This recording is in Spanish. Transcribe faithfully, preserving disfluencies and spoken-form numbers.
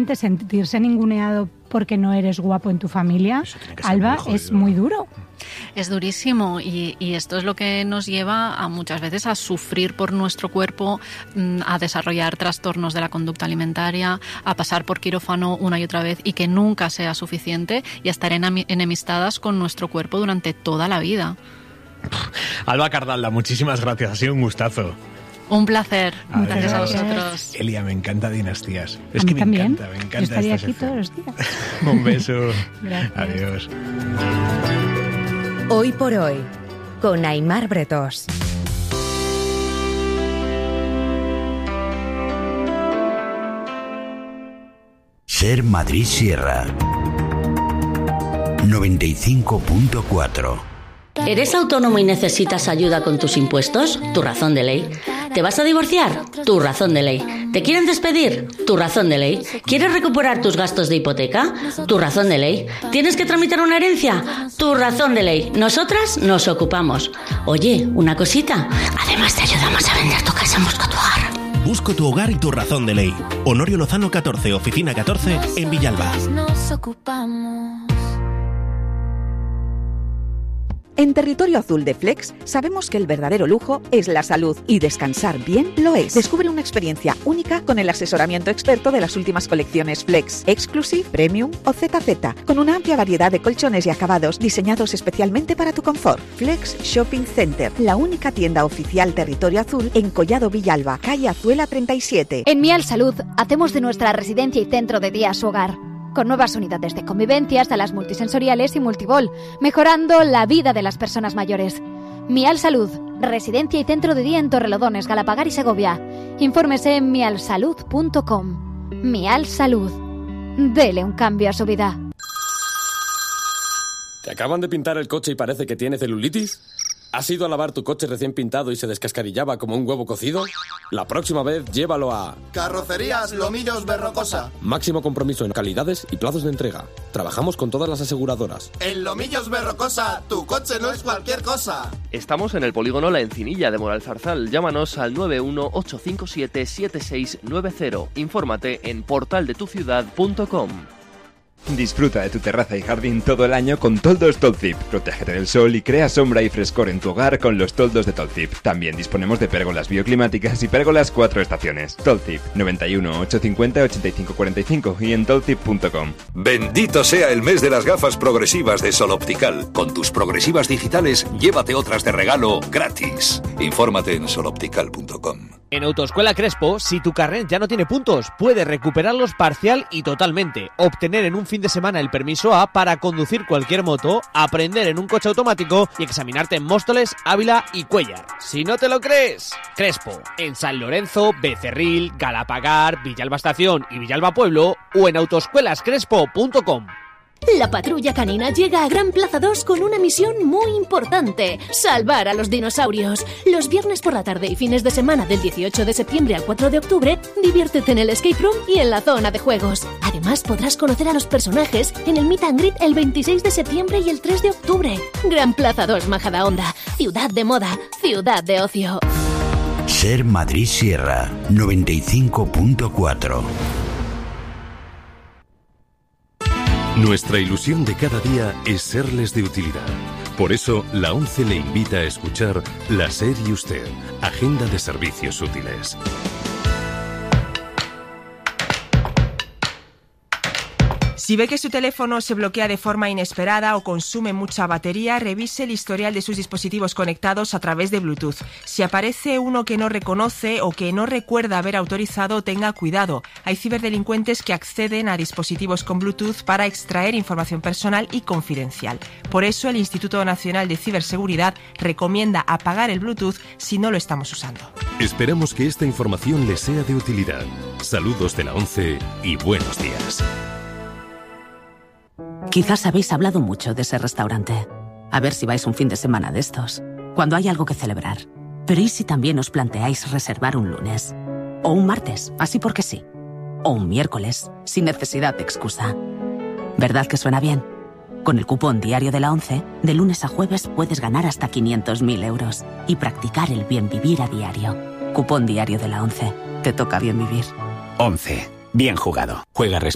realmente sentirse ninguneado porque no eres guapo en tu familia, Alba, muy es muy duro. Es durísimo y, y esto es lo que nos lleva a muchas veces a sufrir por nuestro cuerpo, a desarrollar trastornos de la conducta alimentaria, a pasar por quirófano una y otra vez y que nunca sea suficiente y a estar enemistadas con nuestro cuerpo durante toda la vida. Alba Cardalda, muchísimas gracias, ha sido un gustazo. Un placer. Muchas gracias a vosotros. Elia, me encanta Dinastías. Es a que mí me también. encanta, me encanta. Yo estaría esta aquí sección. todos los días. Un beso. Gracias. Adiós. Hoy por hoy, con Aimar Bretós. Ser Madrid Sierra noventa y cinco punto cuatro. ¿Eres autónomo y necesitas ayuda con tus impuestos? Tu razón de ley. ¿Te vas a divorciar? Tu razón de ley. ¿Te quieren despedir? Tu razón de ley. ¿Quieres recuperar tus gastos de hipoteca? Tu razón de ley. ¿Tienes que tramitar una herencia? Tu razón de ley. Nosotras nos ocupamos. Oye, una cosita. Además te ayudamos a vender tu casa en Busco tu Hogar. Busco tu hogar y tu razón de ley. Honorio Lozano catorce, oficina catorce, en Villalba. Nos ocupamos. En Territorio Azul de Flex sabemos que el verdadero lujo es la salud y descansar bien lo es. Descubre una experiencia única con el asesoramiento experto de las últimas colecciones Flex, Exclusive, Premium o Z Z, con una amplia variedad de colchones y acabados diseñados especialmente para tu confort. Flex Shopping Center, la única tienda oficial Territorio Azul en Collado Villalba, calle Azuela treinta y siete. En Mial Salud hacemos de nuestra residencia y centro de día su hogar, con nuevas unidades de convivencia, salas multisensoriales y multibol, mejorando la vida de las personas mayores. Mial Salud, residencia y centro de día en Torrelodones, Galapagar y Segovia. Infórmese en mial salud punto com. Mial Salud. Dele un cambio a su vida. ¿Te acaban de pintar el coche y parece que tiene celulitis? ¿Has ido a lavar tu coche recién pintado y se descascarillaba como un huevo cocido? La próxima vez llévalo a... Carrocerías Lomillos Berrocosa. Máximo compromiso en calidades y plazos de entrega. Trabajamos con todas las aseguradoras. En Lomillos Berrocosa, tu coche no es cualquier cosa. Estamos en el polígono La Encinilla de Moralzarzal. Llámanos al nueve uno ocho cinco siete siete seis nueve cero. Infórmate en portal de tu ciudad punto com. Disfruta de tu terraza y jardín todo el año con toldos Tolzip. Protégete del sol y crea sombra y frescor en tu hogar con los toldos de Tolzip. También disponemos de pérgolas bioclimáticas y pérgolas cuatro estaciones. Tolzip, noventa y uno, ochocientos cincuenta, ochenta y cinco cuarenta y cinco y en tolzip punto com. Bendito sea el mes de las gafas progresivas de Sol Optical. Con tus progresivas digitales, llévate otras de regalo gratis. Infórmate en sol optical punto com. En Autoescuela Crespo, si tu carnet ya no tiene puntos, puedes recuperarlos parcial y totalmente, obtener en un fin de semana el permiso A para conducir cualquier moto, aprender en un coche automático y examinarte en Móstoles, Ávila y Cuéllar. Si no te lo crees, Crespo, en San Lorenzo, Becerril, Galapagar, Villalba Estación y Villalba Pueblo o en autoescuelas crespo punto com. La patrulla canina llega a Gran Plaza dos con una misión muy importante: salvar a los dinosaurios. Los viernes por la tarde y fines de semana del dieciocho de septiembre al cuatro de octubre, diviértete en el escape room y en la zona de juegos. Además podrás conocer a los personajes en el meet and greet el veintiséis de septiembre y el tres de octubre. Gran Plaza dos Majadahonda, ciudad de moda, ciudad de ocio. Ser Madrid Sierra noventa y cinco punto cuatro. Nuestra ilusión de cada día es serles de utilidad. Por eso, la ONCE le invita a escuchar La SER y Usted, Agenda de Servicios Útiles. Si ve que su teléfono se bloquea de forma inesperada o consume mucha batería, revise el historial de sus dispositivos conectados a través de Bluetooth. Si aparece uno que no reconoce o que no recuerda haber autorizado, tenga cuidado. Hay ciberdelincuentes que acceden a dispositivos con Bluetooth para extraer información personal y confidencial. Por eso, el Instituto Nacional de Ciberseguridad recomienda apagar el Bluetooth si no lo estamos usando. Esperamos que esta información les sea de utilidad. Saludos de la ONCE y buenos días. Quizás habéis hablado mucho de ese restaurante. A ver si vais un fin de semana de estos, cuando hay algo que celebrar. Pero ¿y si también os planteáis reservar un lunes? O un martes, así porque sí. O un miércoles, sin necesidad de excusa. ¿Verdad que suena bien? Con el cupón diario de la ONCE, de lunes a jueves puedes ganar hasta quinientos mil euros y practicar el bien vivir a diario. Cupón diario de la ONCE. Te toca bien vivir. ONCE. Bien jugado. Juega responsablemente.